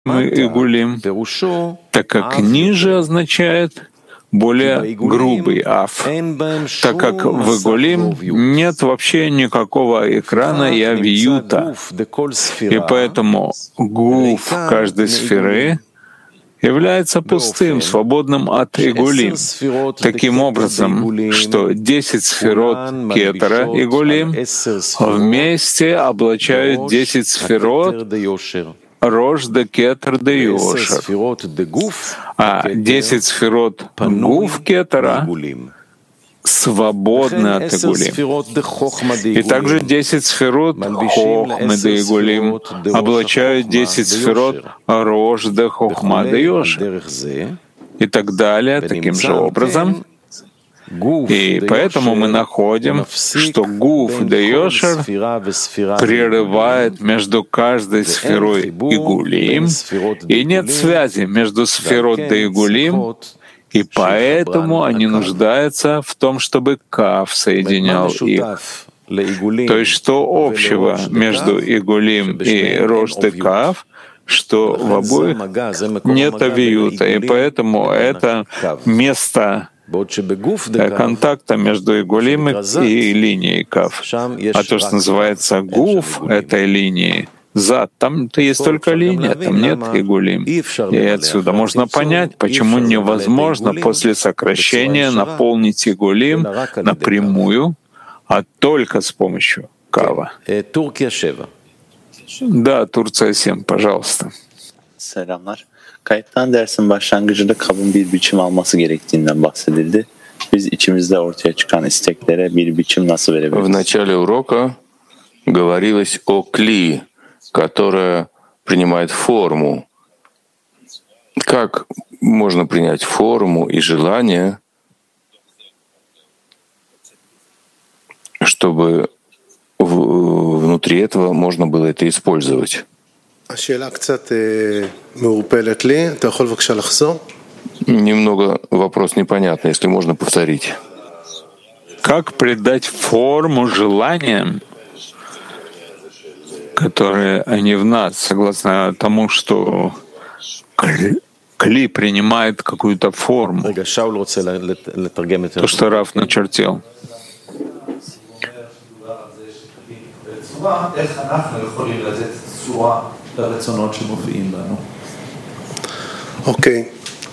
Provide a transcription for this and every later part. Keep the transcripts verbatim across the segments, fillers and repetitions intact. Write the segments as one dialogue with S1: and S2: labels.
S1: и гулим, так как ниже означает более грубый аф, так как в игулим нет вообще никакого экрана и авиюта, и поэтому гуф каждой сферы является пустым, свободным от игулим. Таким образом, что десять сферот кетера игулим вместе облачают десять сферот Рош де кетер де йошер, а десять сферот гуф кетера свободны от игулим. И также десять сферот хохмы де игулим облачают десять сферот Рош де хохма де йошер. И так далее, таким же образом. И поэтому мы находим, что гуф де йошер прерывает между каждой сферой игулим, и нет связи между сферот де игулим, и поэтому они нуждаются в том, чтобы кав соединял их. То есть что общего между игулим и рош де кав, что в обоих нет авиюта, и поэтому это место контакта между игулим и линией кав. А то, что называется гуф этой линии, зад, там-то есть только линия, там нет игулим. И отсюда можно понять, почему невозможно после сокращения наполнить игулим напрямую, а только с помощью кава. Да, Турция семь, пожалуйста.
S2: Kayıttan dersin başlangıcında kabın bir biçim alması gerektiğinden bahsedildi. Biz içimizde ortaya çıkan isteklere bir biçim nasıl verebiliriz?
S3: В начале урока говорилось о кли, которая принимает форму. Как можно принять форму и желание, чтобы внутри этого можно было это использовать? Немного вопрос непонятный, если можно повторить.
S1: Как придать форму желаниям, которые они в нас, согласно тому, что кли принимает какую-то форму, то, что Раф начертил.
S3: Окей.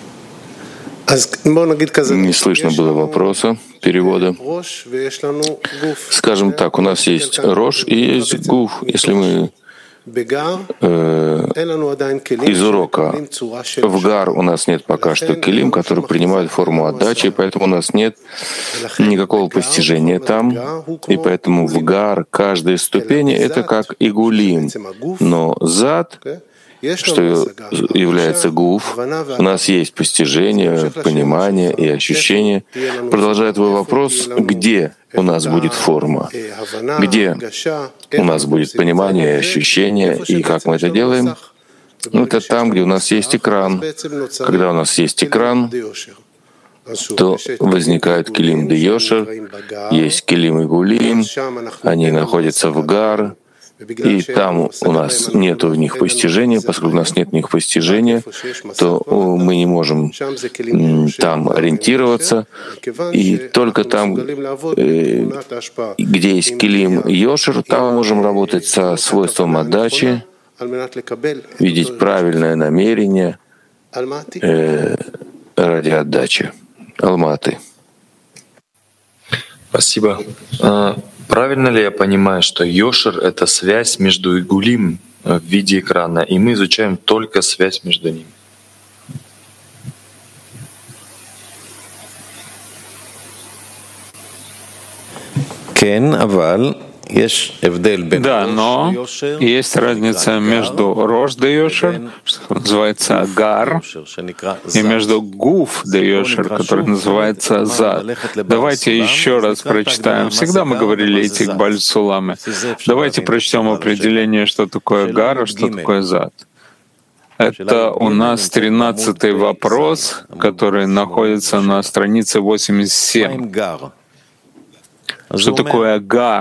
S3: Не слышно было вопроса, перевода. Скажем так, у нас есть рош и есть гуф. Если мы э, из урока в гар у нас нет пока что килим, который принимает форму отдачи, поэтому у нас нет никакого постижения там, и поэтому в гар каждая ступень — это как игулим, но зад, что является гуф, у нас есть постижение, понимание и ощущение. Продолжая твой вопрос, где у нас будет форма, где у нас будет понимание и ощущение, и как мы это делаем? Ну, это там, где у нас есть экран. Когда у нас есть экран, то возникает килим де йошер, есть килим и гулим, они находятся в гар, и там у нас нет в них постижения. Поскольку у нас нет в них постижения, то мы не можем там ориентироваться. И только там, где есть килим йошер, там мы можем работать со свойством отдачи, видеть правильное намерение э, ради отдачи. Алматы.
S4: Спасибо. Правильно ли я понимаю, что йошер — это связь между игулим в виде экрана, и мы изучаем только связь между ними?
S1: Да, но есть разница между рош де йошер, что называется гар, и между гуф де йошер, который называется зад. Давайте еще раз прочитаем. Всегда мы говорили эти бальсуламы. Давайте прочтем определение, что такое гар, а что такое зад. Это у нас тринадцатый вопрос, который находится на странице восемьдесят семь. Что такое гар?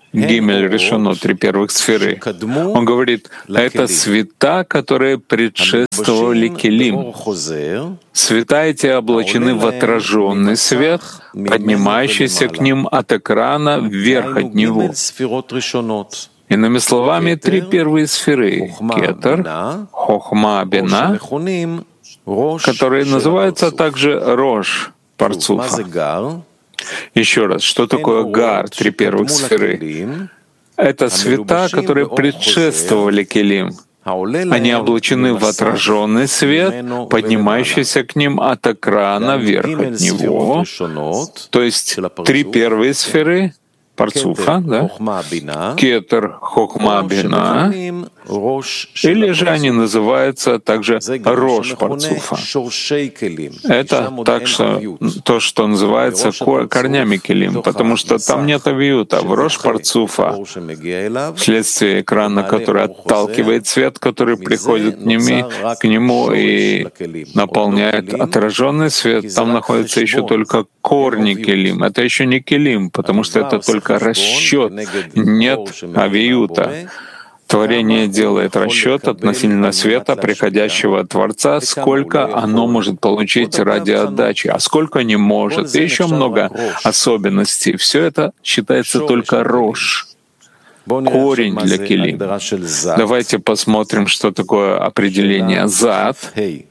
S1: Гимель решено, три первых сферы. Он говорит, это света, которые предшествовали келим. Света эти облачены в отраженный свет, поднимающийся к ним от экрана вверх от него. Иными словами, три первые сферы — кетер, хохма, бина, которые называются также рош парцуфа. Еще раз, что такое гар, три первых сферы? Это света, которые предшествовали келим. Они облачены в отраженный свет, поднимающийся к ним от экрана вверх от него. То есть три первые сферы парцуфа, да? Кетер, хохма, бина, или же они называются также рош парцуфа. Это так, что, то, что называется корнями келим, потому что там нет авиюта. В рош парцуфа, вследствие экрана, который отталкивает свет, который приходит к нему, к нему и наполняет отраженный свет, там находится еще только корни келим. Это еще не келим, потому что это только расчет, нет авиюта. Творение делает расчет относительно света, приходящего от Творца, сколько оно может получить ради отдачи, а сколько не может. И еще много особенностей. Все это считается только рош, корень для келим. Давайте посмотрим, что такое определение зад.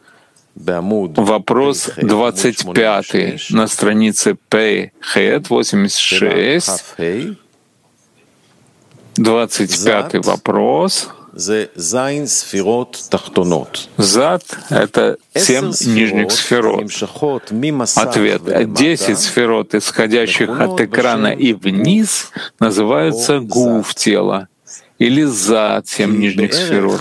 S1: Вопрос двадцать пятый на странице Пей Хет восемьдесят шесть. двадцать пятый вопрос. Зад — это семь нижних сферот. Ответ. Десять сферот, исходящих от экрана и вниз, называются гуф тела, или зад, семь нижних сферот.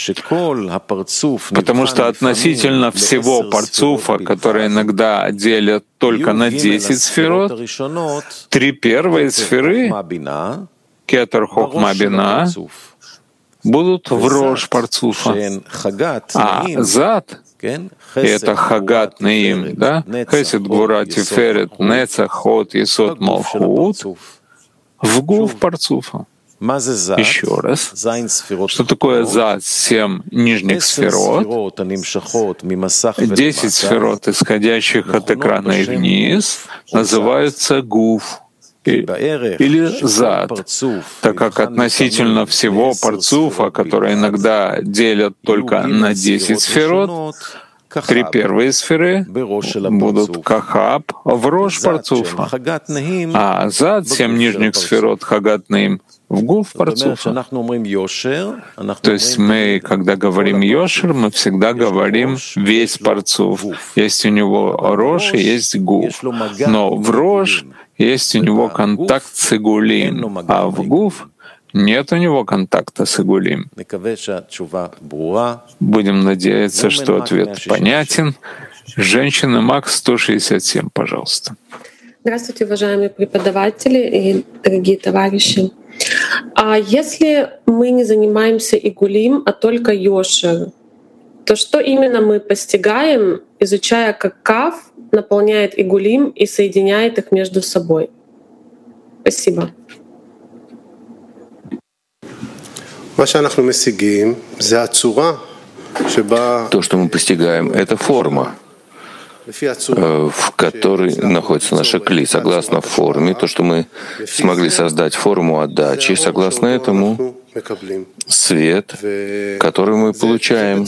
S1: Потому что относительно всего парцуфа, который иногда делят только на десять сферот, три первые сферы — кетер, хохма, бина — будут в рош парцуфа. А зад — это хагат неим, да? Хесед, гвура, тиферет, нецах, ход, есод, малхут — в гуф парцуфа. Еще раз. Что такое зад? Семь нижних сферот, десять сферот, исходящих от экрана и вниз, называются гуф или зад, так как относительно всего парцуфа, который иногда делят только на десять сферот, три первые сферы будут кахаб в рош парцуфа, а зад, семь нижних сферот, хагат неим, в гуф парцуфа. То есть мы, когда говорим йошер, мы всегда говорим весь парцуф. Есть у него рош и есть гуф. Но в рош есть у него контакт с игулим, а в гуф нет у него контакта с игулим. Будем надеяться, что ответ понятен. Женщина МАК сто шестьдесят семь, пожалуйста.
S5: Здравствуйте, уважаемые преподаватели и дорогие товарищи. А если мы не занимаемся игулим, а только йошер, то что именно мы постигаем, изучая, как кав наполняет игулим и соединяет их между собой? Спасибо.
S3: То, что мы постигаем, это форма, в которой находится наша кли. Согласно форме, то, что мы смогли создать форму отдачи, согласно этому свет, который мы получаем.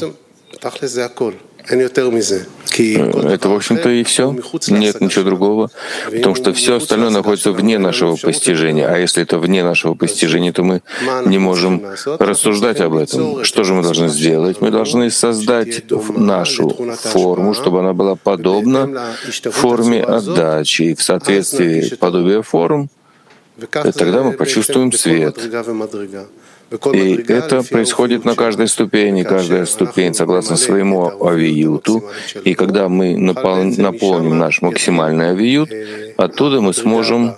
S3: Это, в общем-то, и все. Нет ничего другого. Потому что все остальное находится вне нашего постижения. А если это вне нашего постижения, то мы не можем рассуждать об этом. Что же мы должны сделать? Мы должны создать нашу форму, чтобы она была подобна форме отдачи. И в соответствии подобия форм, тогда мы почувствуем свет. И это происходит на каждой ступени, каждая ступень согласно своему авиюту. И когда мы напол- наполним наш максимальный авиют, оттуда мы сможем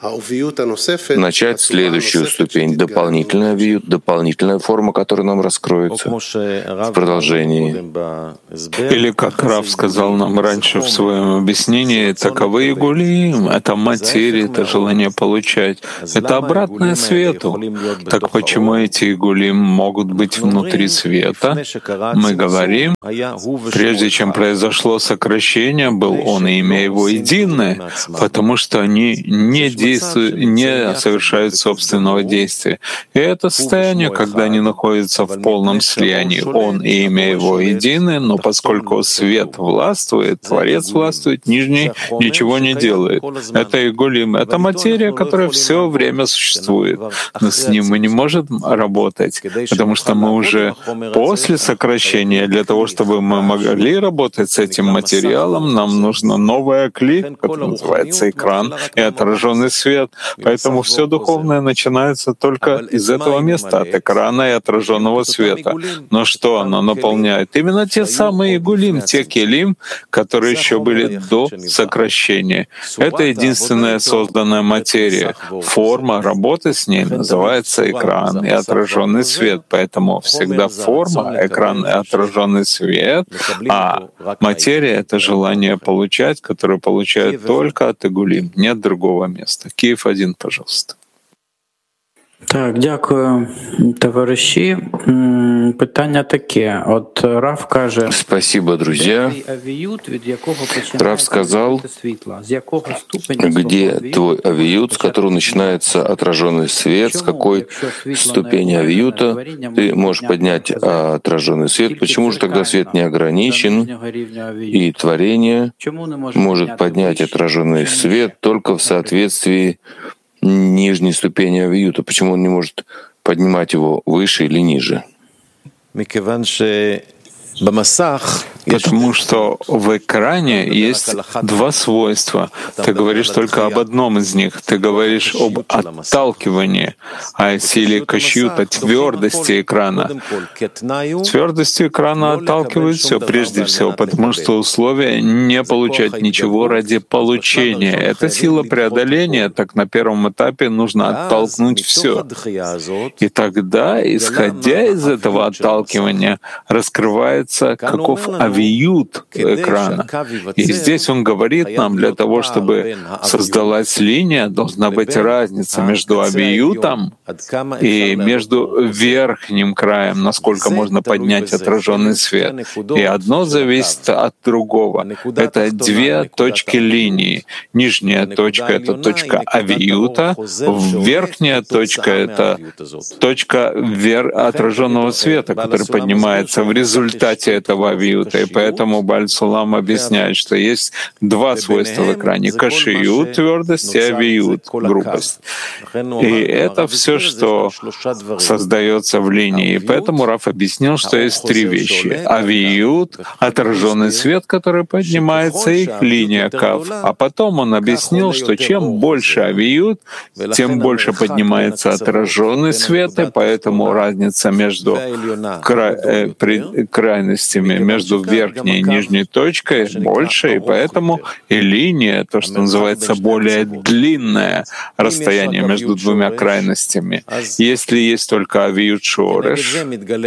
S3: начать следующую ступень, дополнительный авиют, дополнительная форма, которая нам раскроется в продолжении.
S1: Или, как Рав сказал нам раньше в своем объяснении, таковы игулим — это материя, это желание получать, это обратное свету. Так почему эти игулим могут быть внутри света? Мы говорим, прежде чем произошло сокращение, был он и имя его единое, потому что они не действуют, не совершают собственного действия. И это состояние, когда они находятся в полном слиянии. Он и имя его едины, но поскольку свет властвует, Творец властвует, нижний ничего не делает. Это игулим, это материя, которая все время существует. Но с ним мы не можем работать, потому что мы уже после сокращения. Для того, чтобы мы могли работать с этим материалом, нам нужно новая кли, которая называется экран, и отраженный свет. Поэтому все духовное начинается только из этого места, от экрана и отраженного света. Но что оно наполняет? Именно те самые игулим, те келим, которые еще были до сокращения. Это единственная созданная материя. Форма работы с ней называется экран и отраженный свет. Поэтому всегда форма, экран и отраженный свет, а материя — это желание получать, которое получает только от игулим, нет другого места. Киев один, пожалуйста.
S6: Так, дякую, товариші. Питання таке. От Рав каже,
S3: спасибо, друзья. Рав сказал, где твой авиют, с которого начинается отраженный свет, с какой ступени авиюта ты можешь поднять отраженный свет. Почему же тогда свет не ограничен, и творение может поднять отраженный свет только в соответствии нижней ступени авиюта? Почему он не может поднимать его выше или ниже?
S1: Потому что в экране есть два свойства. Ты говоришь только об одном из них. Ты говоришь об отталкивании, о силе кашьюта, твердости экрана. Твердостью экрана отталкивает все прежде всего, потому что условие не получать ничего ради получения. Это сила преодоления, так на первом этапе нужно оттолкнуть все. И тогда, исходя из этого отталкивания, раскрывается каков авиют экрана. И здесь он говорит нам, для того, чтобы создалась линия, должна быть разница между авиютом и между верхним краем, насколько можно поднять отраженный свет. И одно зависит от другого. Это две точки линии. Нижняя точка — это точка авиюта, верхняя точка — это точка отраженного света, который поднимается в результате этого авиюта. И поэтому Бааль Сулам объясняет, что есть два свойства в экране — кашиют, твердость, и авиют, грубость. И это все, что создается в линии. И поэтому Рав объяснил, что есть три вещи: авиют, отраженный свет, который поднимается, и линия кав. А потом он объяснил, что чем больше авиют, тем больше поднимается отраженный свет, и поэтому разница между кра- э, при- крайностями, между верхней и нижней точкой больше, и поэтому и линия, то, что называется более длинное расстояние между двумя крайностями. Если есть только авиют шореш,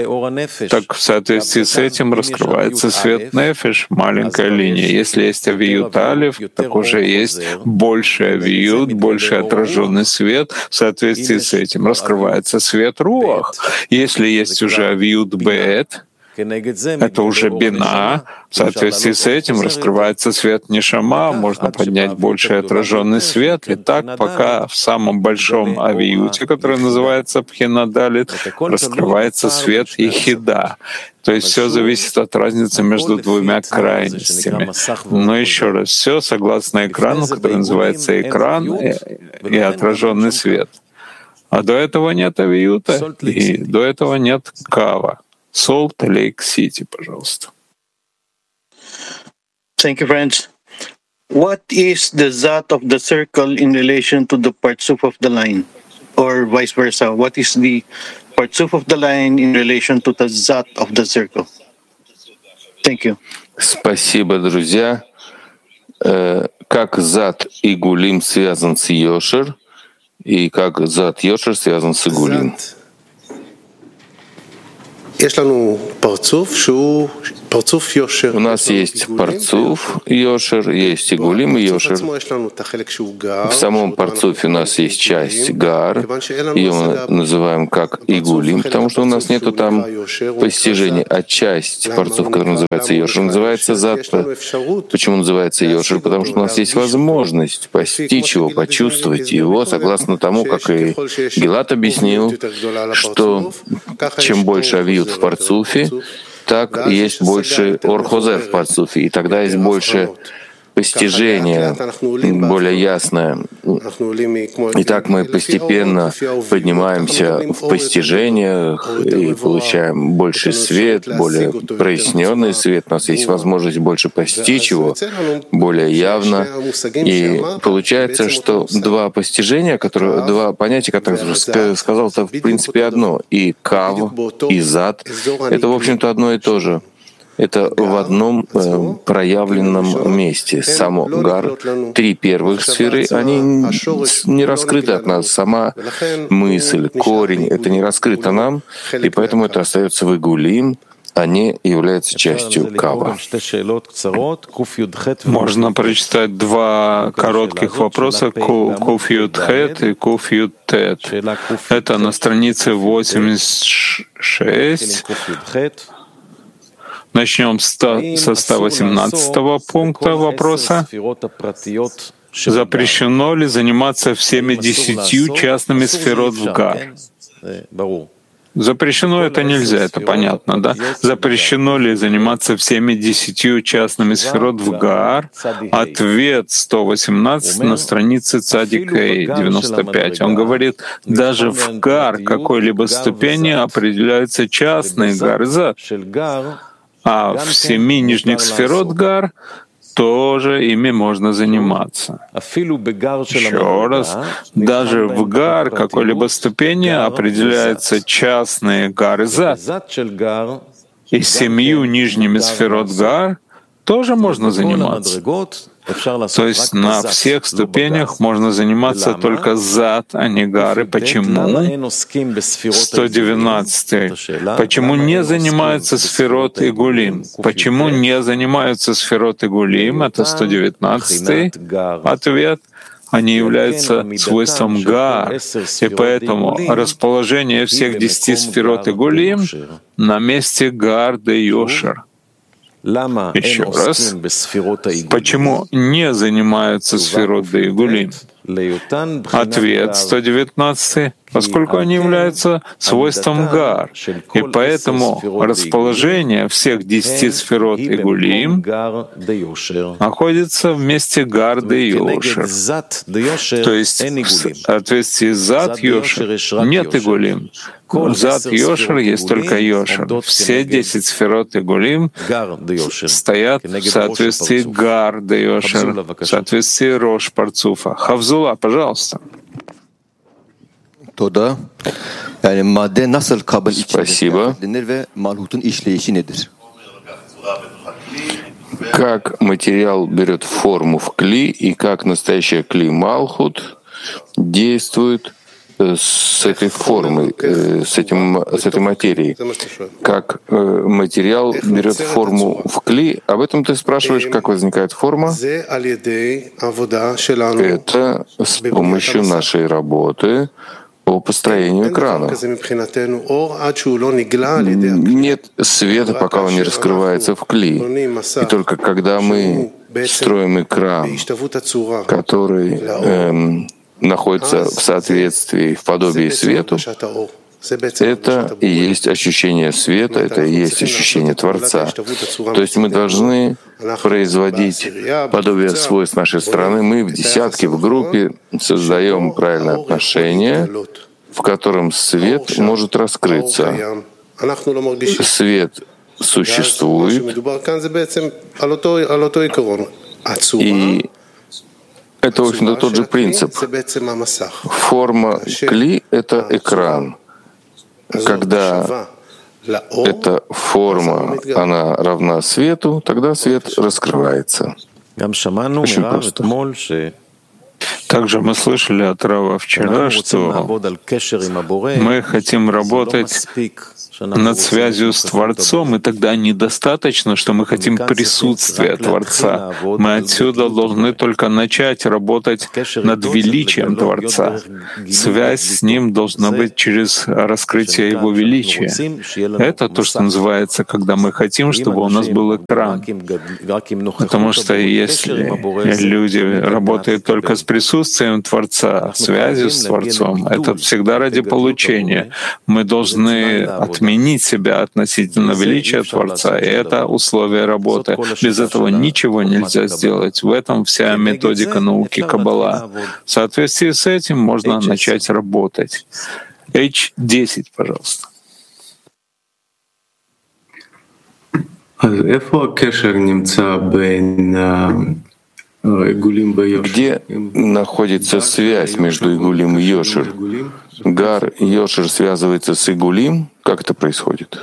S1: так в соответствии с этим раскрывается свет нефеш, маленькая линия. Если есть авиют алиф, так уже есть больше авиют, больше отраженный свет. В соответствии с этим раскрывается свет руах. Если есть уже авиют бет, это уже бина. В соответствии с этим раскрывается свет нишама, можно поднять больший отраженный свет. И так, пока в самом большом авиюте, который называется Пхинадалит, раскрывается свет Ехида. То есть все зависит от разницы между двумя крайностями. Но еще раз, все согласно экрану, который называется экран и, и отраженный свет. А до этого нет авиюта, и до этого нет кава. Salt Lake City, пожалуйста.
S7: Thank you, friends. What is the zat of the circle in relation to the partsuf of the line, or vice versa? What is the partsuf of the line in relation to the zat of the circle? Thank you.
S3: Спасибо, друзья. Как зат и гулим связан с йошер, и как зад Йошер связан с Игулим. У нас есть парцуф Йошер, есть Игулим и Йошер. В самом парцуфе у нас есть часть Гар, ее мы называем как Игулим, потому что у нас нету там постижения, а часть парцуф, которая называется Йошер, называется Зад. Почему называется Йошер? Потому что у нас есть возможность постичь его, почувствовать его, согласно тому, как и Гилат объяснил, что чем больше авиют в парцуфе, так есть больше орхозер в парцуфе, и тогда есть больше постижение более ясное. Итак, мы постепенно поднимаемся в постижениях и получаем больше свет, более проясненный свет. У нас есть возможность больше постичь его более явно. И получается, что два постижения, которые, два понятия, которые я сказал, это в принципе одно. И кав, и зад — это, в общем-то, одно и то же. Это в одном э, проявленном месте. Само Гар, три первых сферы, они не раскрыты от нас. Сама мысль, корень — это не раскрыто нам, и поэтому это остается в Игулим, а не является частью Кава.
S1: Можно прочитать два коротких вопроса, Куф Юд Хет и Куф Юд Тет. Это на странице восемьдесят шесть. Начнем со ста восемнадцатого пункта вопроса. Запрещено ли заниматься всеми десятью частными сферот в Гар? Запрещено это нельзя, это понятно, да? Запрещено ли заниматься всеми десятью частными сферот в Гар? Ответ сто восемнадцать на странице Цадик Эй девяносто пять. Он говорит, даже в Гар какой-либо ступени определяются частные Гар и Зад. А в семи нижних сферот Гар тоже ими можно заниматься. Еще раз, даже в Гар какой-либо ступени определяются частные Гар и Зад. И семью нижними сферот Гар тоже можно заниматься. То есть на всех ступенях можно заниматься только Зад, а не Гары. Почему? сто девятнадцатый. Почему не занимаются сферот и Гулим? Почему не занимаются сферот и Гулим? Это сто девятнадцатый ответ. Они являются свойством Гар, и поэтому расположение всех десяти сферот и Гулим на месте Гар де Йошер. Еще раз, почему не занимаются сферот де Игулим? Ответ сто девятнадцатый. Поскольку они являются свойством Гар, и поэтому расположение всех десяти сферот Игулим находится вместе Гар де Йошер. То есть в соответствии с Зад Йошер нет Игулим. Зад Йошер есть только Йошер. Все десять сферот Игулим стоят в соответствии Гар де Йошер, в соответствии Рош Парцуфа. Хавзула, пожалуйста.
S3: Спасибо. Как материал берет форму в кли и как настоящая кли Малхут действует с этой формой, с, этим, с этой материей. Как материал берет форму в кли, об этом ты спрашиваешь, как возникает форма? Это с помощью нашей работы по построению экрана. Нет света, пока он не раскрывается в кли. И только когда мы строим экран, который эм, находится в соответствии, в подобии свету, это и есть ощущение света, это и есть ощущение Творца. То есть мы должны производить подобие свойств нашей страны. Мы в десятке, в группе создаем правильное отношение, в котором свет может раскрыться. Свет существует, и это, в общем-то, тот же принцип. Форма кли — это экран. Когда эта форма, она равна свету, тогда свет раскрывается. Очень просто.
S1: Также мы слышали от Рава вчера, что мы хотим работать над связью с Творцом, и тогда недостаточно, что мы хотим присутствия Творца. Мы отсюда должны только начать работать над величием Творца. Связь с Ним должна быть через раскрытие Его величия. Это то, что называется, когда мы хотим, чтобы у нас был экран. Потому что если люди работают только с присутствием Творца, связью с Творцом, это всегда ради получения. Мы должны отменить изменить себя относительно величия Творца, и это условие работы. Без этого ничего нельзя сделать. В этом вся методика науки Каббала. В соответствии с этим можно начать работать. эйч десять, пожалуйста.
S3: Где находится связь между Игулим и Йошер? Гар Йошер связывается с Игулим? Как это происходит?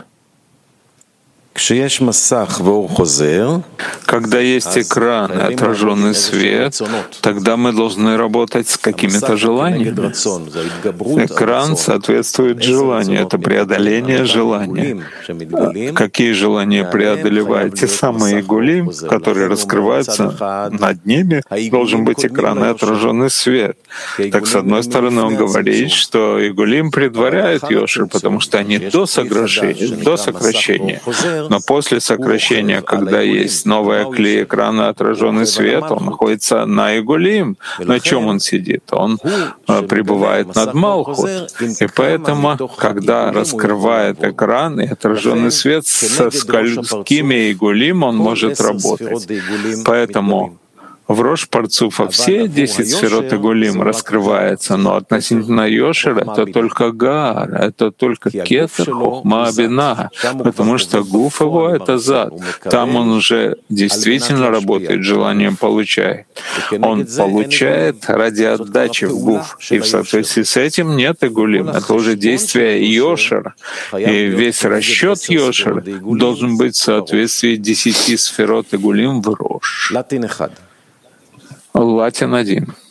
S1: Когда есть экран и отраженный свет, тогда мы должны работать с какими-то желаниями. Экран соответствует желанию, это преодоление желания. Какие желания преодолевают? Те самые игулим, которые раскрываются над ними, должен быть экран и отраженный свет. Так, с одной стороны, он говорит, что игулим предваряют Йошер, потому что они до сокращения, до сокращения. Но после сокращения, когда есть новая клей экрана, отраженный свет, он находится на Игулим. На чем он сидит? Он пребывает над Малхут. И поэтому, когда раскрывает экран и отраженный свет, со сколькими Игулим он может работать. Поэтому в Рош Парцуфа все десять сферот Игулим раскрываются, но относительно Йошер это только Гар, это только Кетер, Хохма, Бина, потому что Гуф его — это Зад. Там он уже действительно работает желанием получает. Он получает ради отдачи в Гуф, и в соответствии с этим нет Игулим. Это уже действие Йошер, и весь расчет Йошер должен быть в соответствии десяти сферот Игулим в Рош. Латин один.